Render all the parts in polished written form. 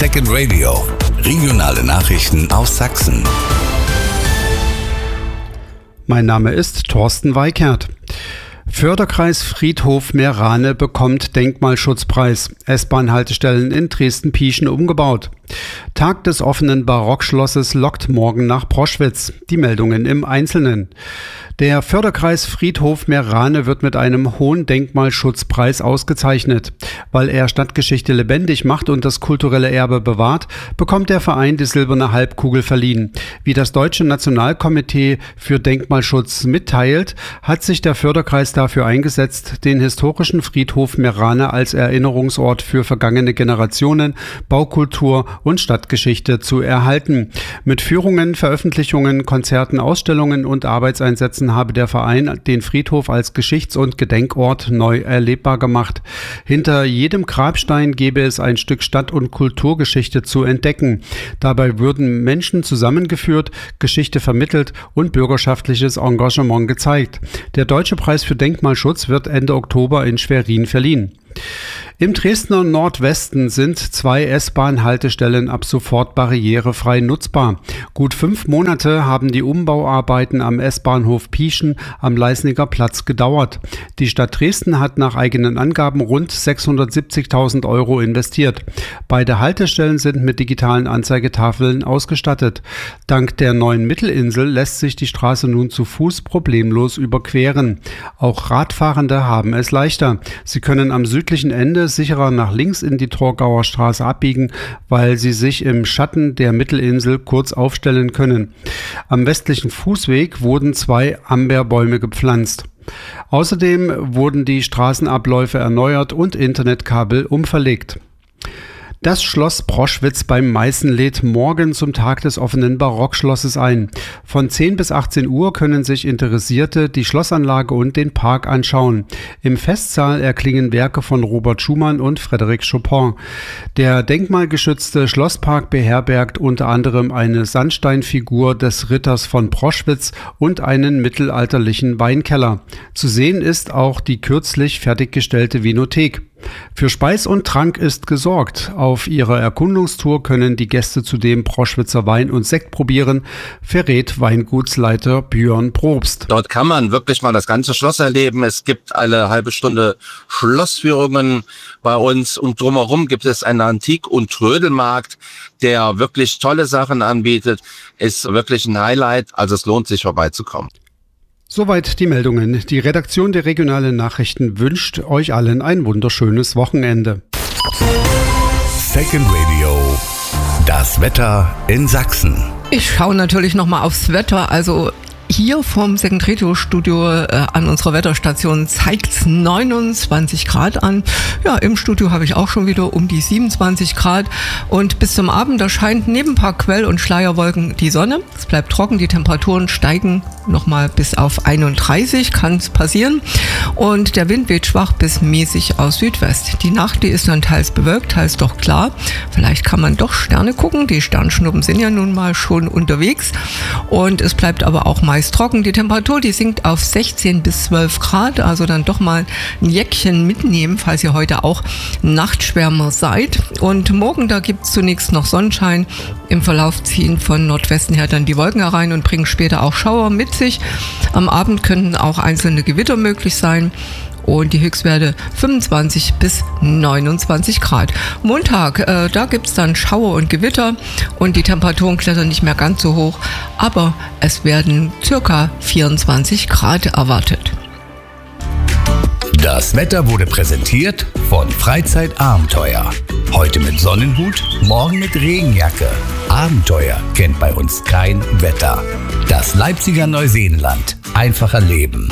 Second Radio. Regionale Nachrichten aus Sachsen. Mein Name ist Thorsten Weikert. Förderkreis Friedhof Meerrane bekommt Denkmalschutzpreis. S-Bahn-Haltestellen in Dresden-Pieschen umgebaut. Tag des offenen Barockschlosses lockt morgen nach Proschwitz. Die Meldungen im Einzelnen. Der Förderkreis Friedhof Meerrane wird mit einem hohen Denkmalschutzpreis ausgezeichnet. Weil er Stadtgeschichte lebendig macht und das kulturelle Erbe bewahrt, bekommt der Verein die silberne Halbkugel verliehen. Wie das Deutsche Nationalkomitee für Denkmalschutz mitteilt, hat sich der Förderkreis dafür eingesetzt, den historischen Friedhof Meerrane als Erinnerungsort für vergangene Generationen, Baukultur und Stadtgeschichte zu erhalten. Mit Führungen, Veröffentlichungen, Konzerten, Ausstellungen und Arbeitseinsätzen habe der Verein den Friedhof als Geschichts- und Gedenkort neu erlebbar gemacht. Hinter jedem Grabstein gäbe es ein Stück Stadt- und Kulturgeschichte zu entdecken. Dabei würden Menschen zusammengeführt, Geschichte vermittelt und bürgerschaftliches Engagement gezeigt. Der Deutsche Preis für Denkmalschutz wird Ende Oktober in Schwerin verliehen. Im Dresdner Nordwesten sind 2 S-Bahn-Haltestellen ab sofort barrierefrei nutzbar. Gut 5 Monate haben die Umbauarbeiten am S-Bahnhof Pieschen am Leisniger Platz gedauert. Die Stadt Dresden hat nach eigenen Angaben rund 670.000 Euro investiert. Beide Haltestellen sind mit digitalen Anzeigetafeln ausgestattet. Dank der neuen Mittelinsel lässt sich die Straße nun zu Fuß problemlos überqueren. Auch Radfahrende haben es leichter. Sie können am südlichen Ende sicherer nach links in die Torgauer Straße abbiegen, weil sie sich im Schatten der Mittelinsel kurz aufstellen können. Am westlichen Fußweg wurden 2 Amberbäume gepflanzt. Außerdem wurden die Straßenabläufe erneuert und Internetkabel umverlegt. Das Schloss Proschwitz beim Meißen lädt morgen zum Tag des offenen Barockschlosses ein. Von 10 bis 18 Uhr können sich Interessierte die Schlossanlage und den Park anschauen. Im Festsaal erklingen Werke von Robert Schumann und Frédéric Chopin. Der denkmalgeschützte Schlosspark beherbergt unter anderem eine Sandsteinfigur des Ritters von Proschwitz und einen mittelalterlichen Weinkeller. Zu sehen ist auch die kürzlich fertiggestellte Vinothek. Für Speis und Trank ist gesorgt. Auf ihrer Erkundungstour können die Gäste zudem Proschwitzer Wein und Sekt probieren, verrät Weingutsleiter Björn Probst. Dort kann man wirklich mal das ganze Schloss erleben. Es gibt alle halbe Stunde Schlossführungen bei uns und drumherum gibt es einen Antik- und Trödelmarkt, der wirklich tolle Sachen anbietet. Ist wirklich ein Highlight, also es lohnt sich vorbeizukommen. Soweit die Meldungen. Die Redaktion der regionalen Nachrichten wünscht euch allen ein wunderschönes Wochenende. Second Radio. Das Wetter in Sachsen. Ich schaue natürlich nochmal aufs Wetter. Also hier vom Second Radio Studio an unserer Wetterstation zeigt es 29 Grad an. Ja, im Studio habe ich auch schon wieder um die 27 Grad. Und bis zum Abend, da scheint neben ein paar Quell- und Schleierwolken die Sonne. Es bleibt trocken, die Temperaturen steigen nochmal bis auf 31, kann es passieren. Und der Wind weht schwach bis mäßig aus Südwest. Die Nacht, die ist dann teils bewölkt, teils doch klar. Vielleicht kann man doch Sterne gucken. Die Sternschnuppen sind ja nun mal schon unterwegs. Und es bleibt aber auch meist trocken. Die Temperatur, die sinkt auf 16 bis 12 Grad. Also dann doch mal ein Jäckchen mitnehmen, falls ihr heute auch Nachtschwärmer seid. Und morgen, da gibt es zunächst noch Sonnenschein. Im Verlauf ziehen von Nordwesten her dann die Wolken herein und bringen später auch Schauer mit sich. Am Abend könnten auch einzelne Gewitter möglich sein. Und die Höchstwerte 25 bis 29 Grad. Montag, da gibt es dann Schauer und Gewitter und die Temperaturen klettern nicht mehr ganz so hoch, aber es werden circa 24 Grad erwartet. Das Wetter wurde präsentiert von Freizeitabenteuer. Heute mit Sonnenhut, morgen mit Regenjacke. Abenteuer kennt bei uns kein Wetter. Das Leipziger Neuseenland. Einfacher Leben.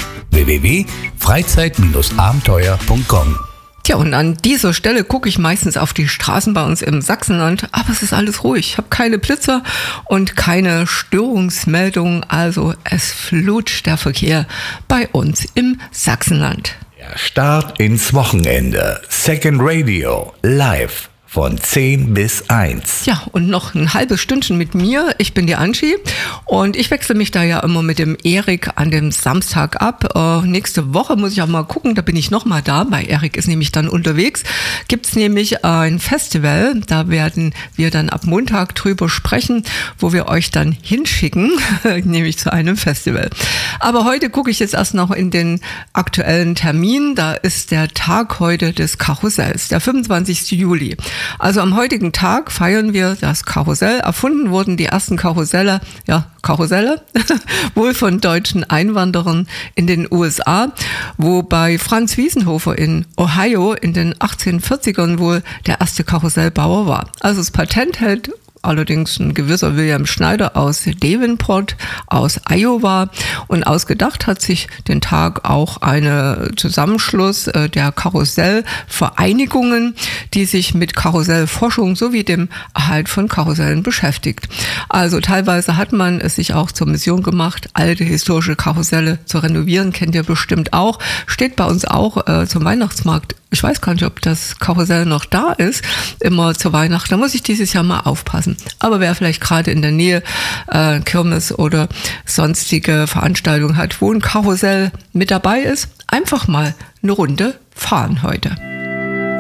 www.freizeit-abenteuer.com. Tja, und an dieser Stelle gucke ich meistens auf die Straßen bei uns im Sachsenland, aber es ist alles ruhig. Ich habe keine Blitzer und keine Störungsmeldungen, also es flutscht der Verkehr bei uns im Sachsenland. Der Start ins Wochenende. Second Radio live von 10 bis 1. Ja, und noch ein halbes Stündchen mit mir. Ich bin die Angie und ich wechsle mich da ja immer mit dem Erik an dem Samstag ab. Nächste Woche muss ich auch mal gucken, da bin ich noch mal da, weil Erik ist nämlich dann unterwegs. Gibt's nämlich ein Festival, da werden wir dann ab Montag drüber sprechen, wo wir euch dann hinschicken, nämlich zu einem Festival. Aber heute gucke ich jetzt erst noch in den aktuellen Termin. Da ist der Tag heute des Karussells, der 25. Juli. Also am heutigen Tag feiern wir das Karussell. Erfunden wurden die ersten Karusselle wohl von deutschen Einwanderern in den USA, wobei Franz Wiesenhofer in Ohio in den 1840ern wohl der erste Karussellbauer war. Also das Patent hält allerdings ein gewisser William Schneider aus Davenport, aus Iowa. Und ausgedacht hat sich den Tag auch eine Zusammenschluss der Karussellvereinigungen, die sich mit Karussellforschung sowie dem Erhalt von Karussellen beschäftigt. Also teilweise hat man es sich auch zur Mission gemacht, alte historische Karusselle zu renovieren. Kennt ihr bestimmt auch. Steht bei uns auch zum Weihnachtsmarkt. Ich weiß gar nicht, ob das Karussell noch da ist, immer zur Weihnachten. Da muss ich dieses Jahr mal aufpassen. Aber wer vielleicht gerade in der Nähe Kirmes oder sonstige Veranstaltungen hat, wo ein Karussell mit dabei ist, einfach mal eine Runde fahren heute.